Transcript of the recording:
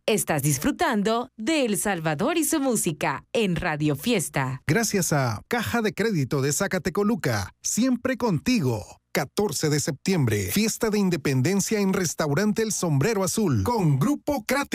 Estás disfrutando de El Salvador y su música en Radio Fiesta. Gracias a Caja de Crédito de Zacatecoluca, siempre contigo. 14 de septiembre, Fiesta de Independencia en Restaurante El Sombrero Azul, con Grupo Cráter.